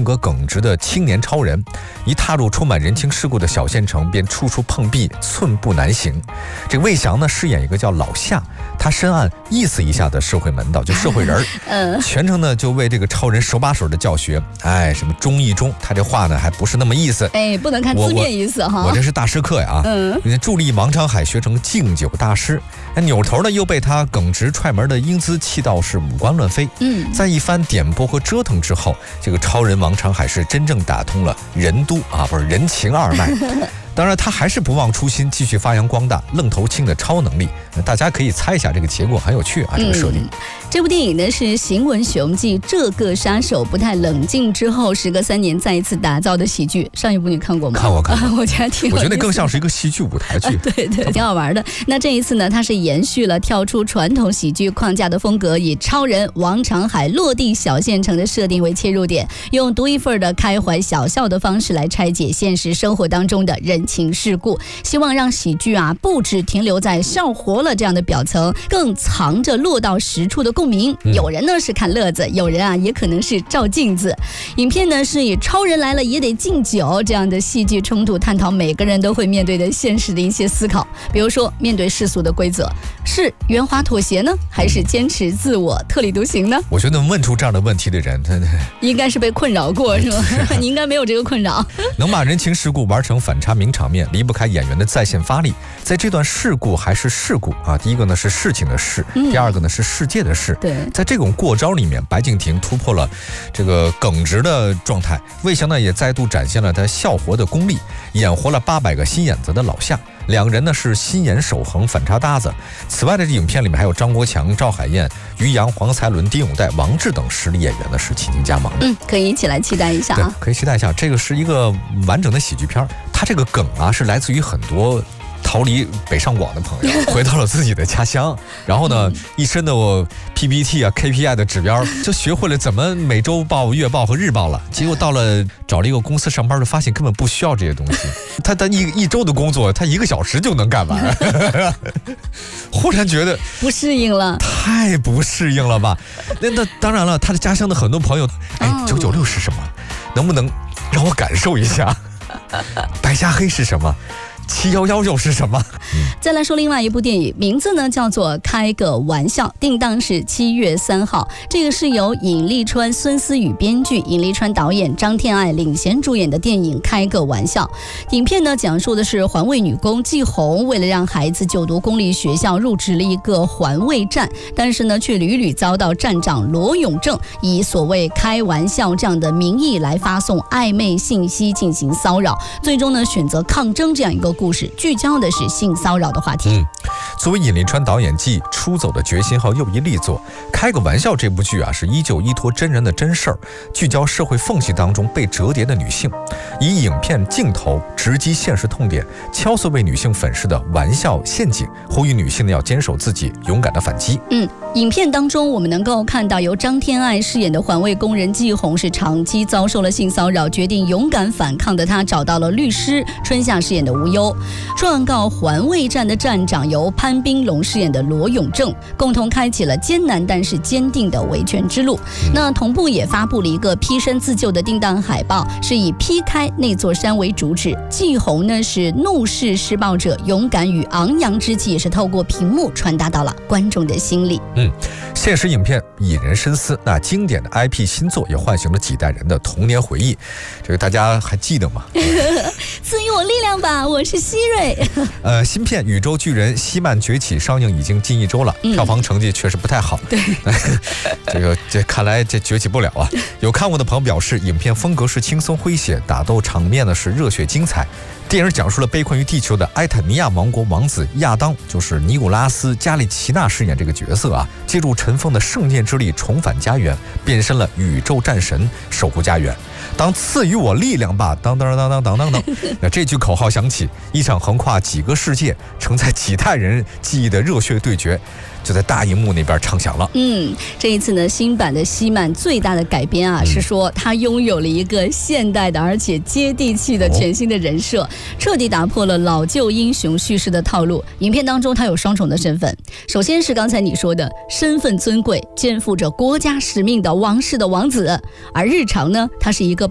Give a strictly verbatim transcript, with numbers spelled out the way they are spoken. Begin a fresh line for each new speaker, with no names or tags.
格耿直的青年超人，一踏入充满人情世故的小县城，便处处碰壁，寸步难行。这个魏翔呢，饰演一个叫老夏，他深谙意思一下的社会门道，就社会人儿，全程呢就为这个超人手把手的教学。哎，什么中一中，他这话呢还不是那么意思。
哎，不能看字面意思哈。
我, 我, 我这是大师课呀啊！嗯，助力王长海学成敬酒大师，扭头呢又被他耿直踹门的英姿气到是五官乱飞。嗯，在一番点拨和折腾之后，这个超人王长海是真正打通了人都啊，不是人情二脉。当然他还是不忘初心，继续发扬光大愣头青的超能力。大家可以猜一下，这个结果很有趣啊，这个设定。嗯、
这部电影呢是行文雄继这个杀手不太冷静之后，时隔三年再一次打造的喜剧。上一部你看过吗？
看过看过。
我觉得挺，
我觉得那更像是一个戏剧舞台剧。
啊、对对，挺好玩的。那这一次呢，它是延续了跳出传统喜剧框架的风格，以超人王长海落地小县城的设定为切入点，用独一份的开怀小笑的方式来拆解现实生活当中的人情世故，希望让喜剧啊不只停留在笑活了这样的表层，更藏着落到实处的共鸣。嗯、有人呢是看乐子，有人啊也可能是照镜子。影片呢是以超人来了也得敬酒这样的戏剧冲突，探讨每个人都会面对的现实的一些思考。比如说，面对世俗的规则，是圆滑妥协呢，还是坚持自我特立独行呢？
我觉得问出这样的问题的人，他
应该是被困扰过，是吗？你应该没有这个困扰。
能把人情世故玩成反差名场面，离不开演员的在线发力。在这段事故还是事故啊，第一个呢是事情的事，嗯、第二个呢是世界的事。
对，
在这种过招里面，白敬亭突破了这个耿直的状态，魏翔呢也再度展现了他笑活的功力，演活了八百个心眼子的老夏。两人呢是心眼守恒，反差搭子。此外的这影片里面还有张国强、赵海燕、于洋、黄才伦、丁永岱、王志等实力演员呢是倾尽加盟的。
嗯，可以一起来期待一下啊。
对，可以期待一下。这个是一个完整的喜剧片，它这个梗啊是来自于很多逃离北上广的朋友回到了自己的家乡，然后呢，一身的我 P P T 啊 K P I 的指标，就学会了怎么每周报、月报和日报了。结果到了找了一个公司上班，就发现根本不需要这些东西。他他一一周的工作，他一个小时就能干完。忽然觉得
不适应了，
太不适应了吧？那那当然了，他的家乡的很多朋友，哎，九九六是什么？能不能让我感受一下？白加黑是什么？七一一又是什么？
再来说另外一部电影，名字呢叫做《开个玩笑》，定档是七月三号。这个是由尹力川、孙思雨编剧，尹力川导演，张天爱领衔主演的电影《开个玩笑》。影片呢讲述的是环卫女工季红，为了让孩子就读公立学校，入职了一个环卫站，但是呢却屡屡遭到站长罗永正以所谓开玩笑这样的名义来发送暧昧信息进行骚扰，最终呢选择抗争这样一个故事，聚焦的是性骚扰的话题。
嗯，作为尹力川导演继出走的决心后又一力作，开个玩笑这部剧啊是依旧依托真人的真事儿，聚焦社会缝隙当中被折叠的女性，以影片镜头直击现实痛点，敲碎为女性粉饰的玩笑陷阱，呼吁女性呢要坚守自己，勇敢的反击。
嗯，影片当中我们能够看到由张天爱饰演的环卫工人季红是长期遭受了性骚扰，决定勇敢反抗的她找到了律师春夏饰演的吴优，状告环卫站的站长由潘斌龙饰演的罗永正，共同开启了艰难但是坚定的维权之路。那同步也发布了一个劈山自救的定档海报，是以劈开那座山为主旨，季红呢是怒视施暴者，勇敢与昂扬之气也是透过屏幕传达到了观众的心里。
嗯，现实影片引人深思，那经典的 I P 新作也唤醒了几代人的童年回忆，这个大家还记得吗？
赐予我力量吧，我是希瑞。
呃，新片《宇宙巨人：希曼崛起》上映已经近一周了，嗯、票房成绩确实不太好。
对，
这个这看来这崛起不了啊。有看过的朋友表示，影片风格是轻松诙谐，打斗场面呢是热血精彩。电影讲述了被困于地球的埃坦尼亚王国王子亚当，就是尼古拉斯·加利奇纳饰演这个角色啊，借助尘封的圣剑之力重返家园，变身了宇宙战神，守护家园。当赐予我力量吧，当当当当当当当，那这句口号响起，一场横跨几个世界、承载几代人记忆的热血对决，就在大荧幕那边唱响了。
嗯，这一次呢，新版的希曼最大的改编啊，嗯、是说他拥有了一个现代的而且接地气的全新的人设，哦、彻底打破了老旧英雄叙事的套路。影片当中他有双重的身份，首先是刚才你说的身份尊贵、肩负着国家使命的王室的王子，而日常呢，他是一个